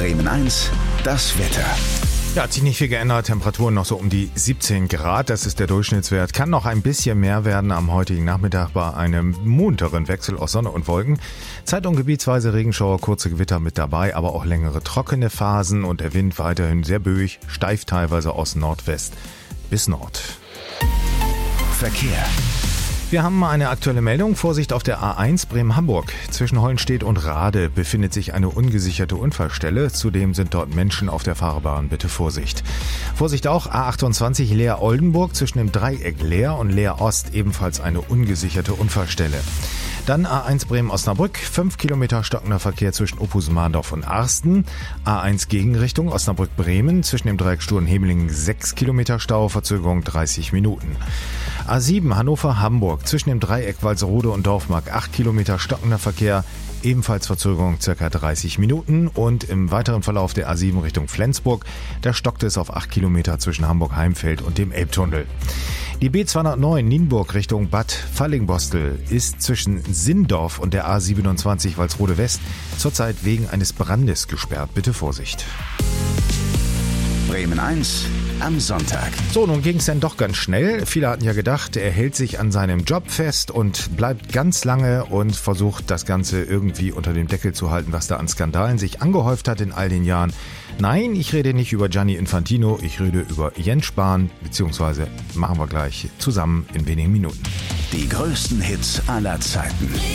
Bremen 1, das Wetter. Ja, hat sich nicht viel geändert. Temperaturen noch so um die 17 Grad. Das ist der Durchschnittswert. Kann noch ein bisschen mehr werden am heutigen Nachmittag bei einem munteren Wechsel aus Sonne und Wolken. Zeit- und gebietsweise Regenschauer, kurze Gewitter mit dabei, aber auch längere trockene Phasen und der Wind weiterhin sehr böig, steif teilweise aus Nordwest bis Nord. Verkehr. Wir haben mal eine aktuelle Meldung. Vorsicht auf der A1 Bremen-Hamburg. Zwischen Hollenstedt und Rade befindet sich eine ungesicherte Unfallstelle. Zudem sind dort Menschen auf der Fahrbahn. Bitte Vorsicht. Vorsicht auch A28 Leer-Oldenburg. Zwischen dem Dreieck Leer und Leer-Ost ebenfalls eine ungesicherte Unfallstelle. Dann A1 Bremen-Osnabrück, 5 Kilometer stockender Verkehr zwischen Ophusen-Mahndorf und Arsten. A1 Gegenrichtung Osnabrück-Bremen, zwischen dem Dreieck Sturm-Hemelingen 6 Kilometer Stau, Verzögerung 30 Minuten. A7 Hannover-Hamburg, zwischen dem Dreieck Walsrode und Dorfmark 8 Kilometer stockender Verkehr, ebenfalls Verzögerung ca. 30 Minuten. Und im weiteren Verlauf der A7 Richtung Flensburg, da stockte es auf 8 Kilometer zwischen Hamburg-Heimfeld und dem Elbtunnel. Die B209 Nienburg Richtung Bad Fallingbostel ist zwischen Sindorf und der A27 Walsrode West zurzeit wegen eines Brandes gesperrt. Bitte Vorsicht. Bremen 1 am Sonntag. So, nun ging es dann doch ganz schnell. Viele hatten ja gedacht, er hält sich an seinem Job fest und bleibt ganz lange und versucht, das Ganze irgendwie unter dem Deckel zu halten, was da an Skandalen sich angehäuft hat in all den Jahren. Nein, ich rede nicht über Gianni Infantino, ich rede über Jens Spahn, beziehungsweise machen wir gleich zusammen in wenigen Minuten. Die größten Hits aller Zeiten.